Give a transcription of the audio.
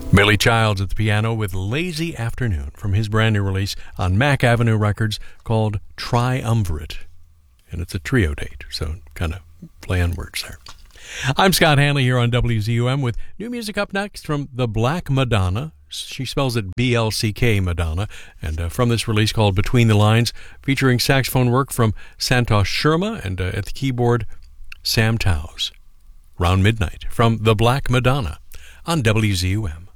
Billy Childs at the piano with Lazy Afternoon from his brand new release on Mack Avenue Records called Triumvirate. And it's a trio date, so kind of play on words there. I'm Scott Hanley here on WZUM with new music up next from The Black Madonna. She spells it BLCK Madonna. And from this release called Between the Lines, featuring saxophone work from Santosh Sharma and at the keyboard, Sam Towse. Round Midnight from The Black Madonna on WZUM.